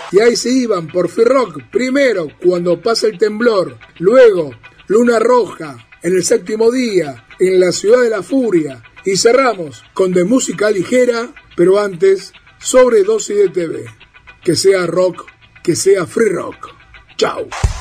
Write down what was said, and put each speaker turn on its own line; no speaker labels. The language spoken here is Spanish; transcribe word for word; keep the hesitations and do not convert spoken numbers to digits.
Y ahí se iban por Free Rock, primero cuando pasa el temblor, luego Luna Roja en el séptimo día, en la Ciudad de la Furia, y cerramos con de música ligera, pero antes Sobredosis de T V. Que sea rock, que sea Free Rock. Chau.